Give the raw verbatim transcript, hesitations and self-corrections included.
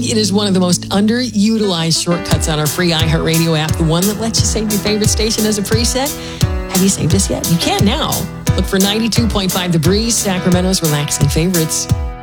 it is one of the most underutilized shortcuts on our free iHeartRadio app, the one that lets you save your favorite station as a preset. Have you saved us yet? You can now. Look for ninety-two point five The Breeze, Sacramento's relaxing favorites.